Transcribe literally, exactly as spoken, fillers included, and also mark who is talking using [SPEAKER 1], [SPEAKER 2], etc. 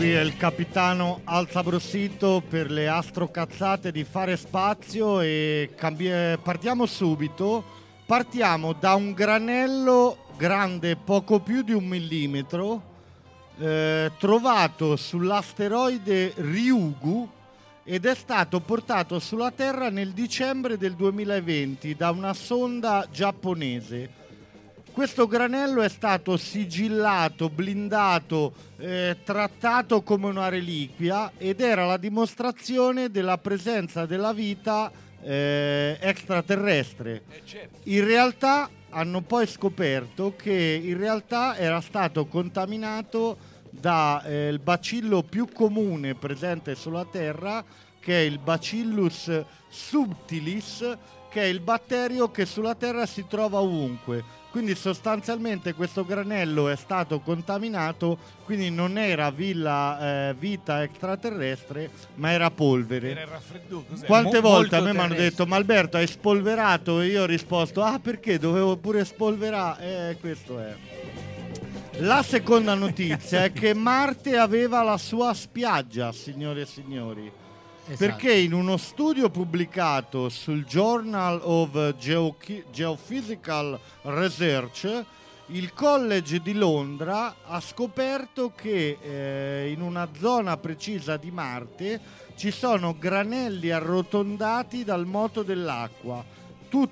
[SPEAKER 1] qui è il capitano Alzabrossito per le astrocazzate di Fare Spazio e cambi- partiamo subito. Partiamo da un granello grande poco più di un millimetro eh, trovato sull'asteroide Ryugu ed è stato portato sulla Terra nel dicembre del duemilaventi da una sonda giapponese. Questo granello è stato sigillato, blindato, eh, trattato come una reliquia ed era la dimostrazione della presenza della vita eh, extraterrestre. In realtà hanno poi scoperto che in realtà era stato contaminato dal eh, bacillo più comune presente sulla Terra, che è il Bacillus subtilis, che è il batterio che sulla Terra si trova ovunque. Quindi sostanzialmente questo granello è stato contaminato, quindi non era villa, eh, vita extraterrestre, ma era polvere.
[SPEAKER 2] Era il raffreddore. Cos'è?
[SPEAKER 1] Quante
[SPEAKER 2] Mo-
[SPEAKER 1] volte a me
[SPEAKER 2] molto
[SPEAKER 1] mi hanno
[SPEAKER 2] terrestre.
[SPEAKER 1] detto: ma Alberto, hai spolverato? E io ho risposto: ah, perché dovevo pure spolverare? Eh, questo è. La seconda notizia è che Marte aveva la sua spiaggia, signore e signori.
[SPEAKER 3] Esatto.
[SPEAKER 1] Perché in uno studio pubblicato sul Journal of Geochi- Geophysical Research, il College di Londra ha scoperto che eh, in una zona precisa di Marte ci sono granelli arrotondati dal moto dell'acqua